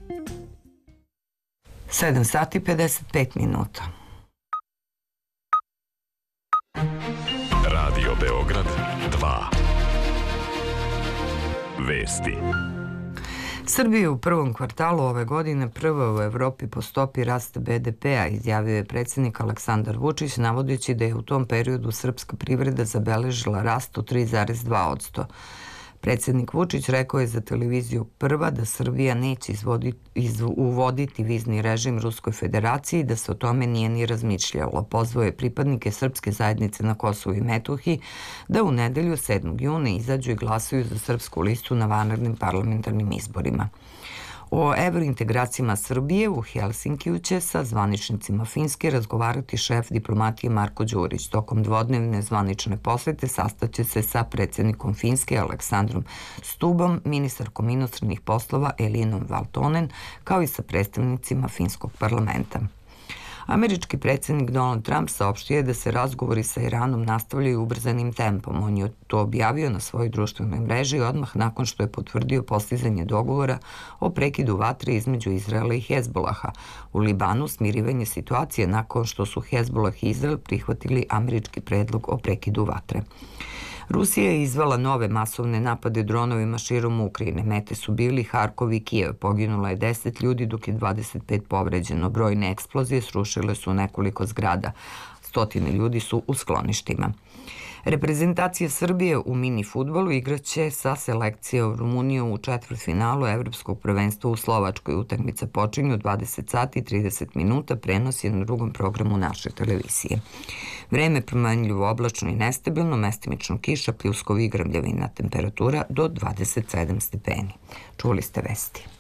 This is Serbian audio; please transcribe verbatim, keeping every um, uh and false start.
sedam sati pedeset pet minuta. Radio Beograd dva. Vesti. Srbija je u prvom kvartalu ove godine prva u Evropi po stopi rasta be de pe-a, izjavio je predsjednik Aleksandar Vučić, navodeći da je u tom periodu srpska privreda zabeležila rast od tri zarez dva posto. Predsjednik Vučić rekao je za televiziju Prva da Srbija neće izvoditi, iz, uvoditi vizni režim Ruskoj federaciji i da se o tome nije ni razmišljalo. Pozvao je pripadnike srpske zajednice na Kosovu i Metohiji da u nedelju sedmog juna izađu i glasuju za srpsku listu na vanrednim parlamentarnim izborima. O evrointegracijama Srbije u Helsinkiju će sa zvaničnicima Finske razgovarati šef diplomatije Marko Đurić. Tokom dvodnevne zvanične posete sastaće se sa predsjednikom Finske Aleksandrom Stubom, ministarkom inostranih poslova Elinom Valtonen, kao i sa predstavnicima finskog parlamenta. Američki predsjednik Donald Trump saopštio je da se razgovori sa Iranom nastavljaju ubrzanim tempom. On je to objavio na svojoj društvenoj mreži odmah nakon što je potvrdio postizanje dogovora o prekidu vatre između Izraela i Hezbolaha. U Libanu smirivanje situacije nakon što su Hezbolah i Izrael prihvatili američki predlog o prekidu vatre. Rusija je izvela nove masovne napade dronovima širom Ukrajine. Mete su bili Harkov i Kijev. Poginulo je deset ljudi dok je dvadeset pet povređeno. Brojne eksplozije srušile su nekoliko zgrada. Stotine ljudi su u skloništima. Reprezentacija Srbije u mini fudbalu igraće sa selekcijom Rumunije u četvrtfinalu Evropskog prvenstva u Slovačkoj. Utakmica počinje u dvadeset sati i trideset minuta, prenos je na drugom programu naše televizije. Vreme promenljivo, oblačno i nestabilno, mestimično kiša, pljuskovi i grmljavina, temperatura do dvadeset sedam stepeni. Čuli ste vesti.